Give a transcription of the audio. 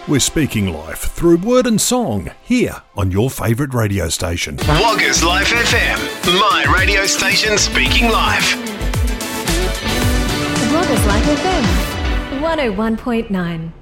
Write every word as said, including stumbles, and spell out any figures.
We're speaking life through word and song here on your favourite radio station. Woggers Life F M, my radio station speaking life. Woggers Life F M, one oh one point nine.